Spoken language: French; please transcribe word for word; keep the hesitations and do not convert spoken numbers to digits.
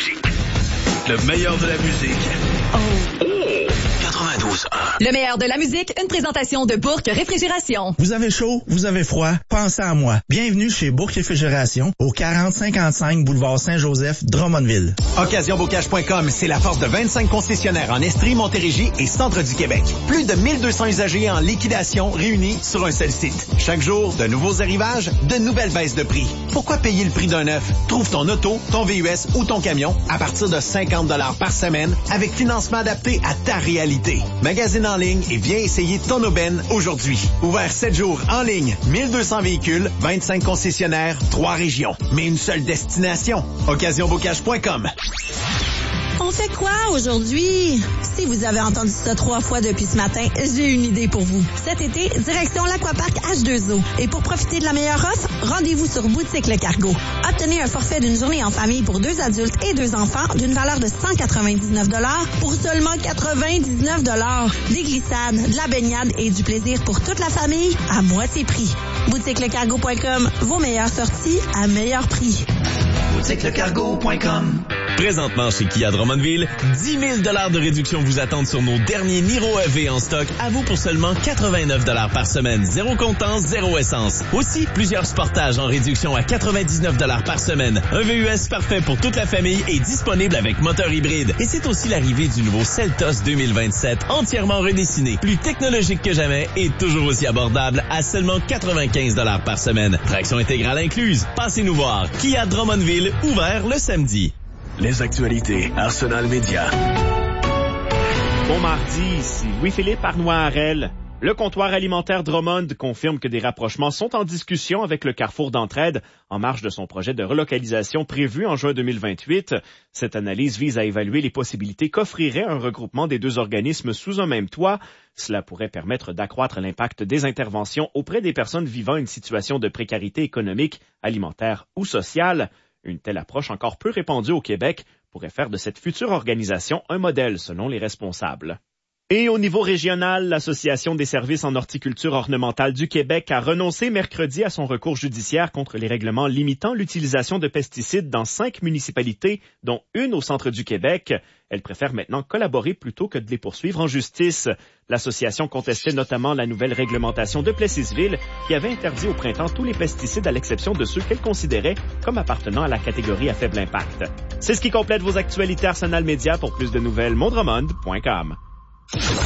musique. Le meilleur de la musique. Oh. quatre-vingt-douze un. Le meilleur de la musique, une présentation de Bourque Réfrigération. Vous avez chaud, vous avez froid, pensez à moi. Bienvenue chez Bourque Réfrigération, au quarante cinquante-cinq boulevard Saint-Joseph, Drummondville. occasion bocage point com, c'est la force de vingt-cinq concessionnaires en Estrie, Montérégie et centre du Québec. Plus de mille deux cents usagers en liquidation réunis sur un seul site. Chaque jour, de nouveaux arrivages, de nouvelles baisses de prix. Pourquoi payer le prix d'un neuf? Trouve ton auto, ton V U S ou ton camion à partir de cinquante dollars par semaine avec financement adapté à ta réalité. Magasine en ligne et viens essayer ton aubaine aujourd'hui. Ouvert sept jours en ligne, mille deux cents véhicules, vingt-cinq concessionnaires, trois régions. Mais une seule destination. occasion bocage point com. On fait quoi aujourd'hui? Si vous avez entendu ça trois fois depuis ce matin, j'ai une idée pour vous. Cet été, direction l'Aquapark H deux O. Et pour profiter de la meilleure offre, rendez-vous sur Boutique Le Cargo. Obtenez un forfait d'une journée en famille pour deux adultes et deux enfants d'une valeur de cent quatre-vingt-dix-neuf dollars pour seulement quatre-vingt-dix-neuf dollars. Des glissades, de la baignade et du plaisir pour toute la famille à moitié prix. boutique le cargo point com, vos meilleures sorties à meilleur prix. boutique le cargo point com. Présentement chez Kia Drummondville, dix mille dollars de réduction vous attendent sur nos derniers Niro E V en stock, à vous pour seulement quatre-vingt-neuf dollars par semaine, zéro comptant, zéro essence. Aussi, plusieurs Sportages en réduction à quatre-vingt-dix-neuf dollars par semaine. Un V U S parfait pour toute la famille et disponible avec moteur hybride. Et c'est aussi l'arrivée du nouveau Seltos deux mille vingt-sept, entièrement redessiné, plus technologique que jamais et toujours aussi abordable à seulement quatre-vingt-quinze dollars par semaine. Traction intégrale incluse. Passez nous voir. Kia Drummondville, ouvert le samedi. Les actualités Arsenal Média. Bon mardi, ici Louis-Philippe Arnois-Harel. Le comptoir alimentaire Drummond confirme que des rapprochements sont en discussion avec le Carrefour d'Entraide en marge de son projet de relocalisation prévu en juin deux mille vingt-huit. Cette analyse vise à évaluer les possibilités qu'offrirait un regroupement des deux organismes sous un même toit. Cela pourrait permettre d'accroître l'impact des interventions auprès des personnes vivant une situation de précarité économique, alimentaire ou sociale. Une telle approche encore peu répandue au Québec pourrait faire de cette future organisation un modèle selon les responsables. Et au niveau régional, l'Association des services en horticulture ornementale du Québec a renoncé mercredi à son recours judiciaire contre les règlements limitant l'utilisation de pesticides dans cinq municipalités, dont une au centre du Québec. Elle préfère maintenant collaborer plutôt que de les poursuivre en justice. L'association contestait notamment la nouvelle réglementation de Plessisville qui avait interdit au printemps tous les pesticides à l'exception de ceux qu'elle considérait comme appartenant à la catégorie à faible impact. C'est ce qui complète vos actualités Arsenal Média. Pour plus de nouvelles, mondremond point com.